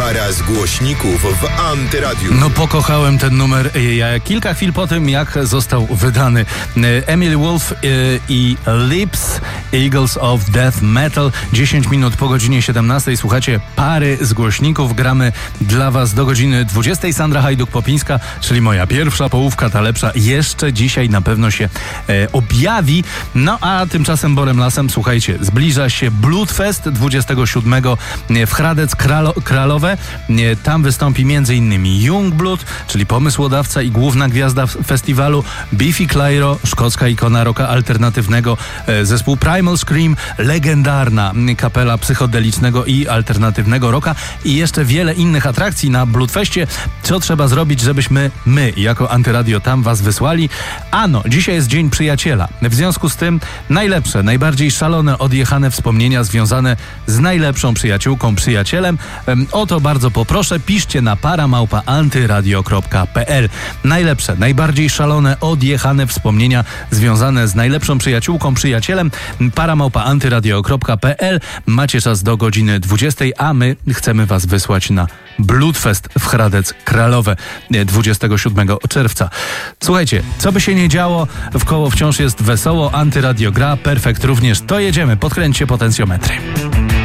Para z głośników w Antyradiu. No pokochałem ten numer. Ja kilka chwil po tym, jak został wydany. Emily Wolf i Lips, Eagles of Death Metal. 10 minut po godzinie 17. Słuchacie Pary z głośników. Gramy dla was do godziny 20. Sandra Hajduk-Popińska, czyli moja pierwsza połówka, ta lepsza, jeszcze dzisiaj na pewno się objawi. No a tymczasem Borem Lasem, słuchajcie, zbliża się Bloodfest 27 w Hradec Kralowe. Tam wystąpi m.in. Youngblood, czyli pomysłodawca i główna gwiazda festiwalu, Biffy Clyro, szkocka ikona rocka alternatywnego, zespół Primal Scream, legendarna kapela psychodelicznego i alternatywnego rocka i jeszcze wiele innych atrakcji na Bloodfestie. Co trzeba zrobić, żebyśmy my, jako Antyradio, tam was wysłali? Ano, dzisiaj jest Dzień Przyjaciela. W związku z tym najlepsze, najbardziej szalone, odjechane wspomnienia związane z najlepszą przyjaciółką, przyjacielem. O to bardzo poproszę, piszcie na para@antyradio.pl. Najlepsze, najbardziej szalone, odjechane wspomnienia związane z najlepszą przyjaciółką, przyjacielem, para@antyradio.pl. Macie czas do godziny 20, a my chcemy was wysłać na Bloodfest w Hradec Kralowe 27 czerwca. Słuchajcie, co by się nie działo, w koło wciąż jest wesoło, Antyradio gra, perfekt również. To jedziemy, podkręćcie potencjometry.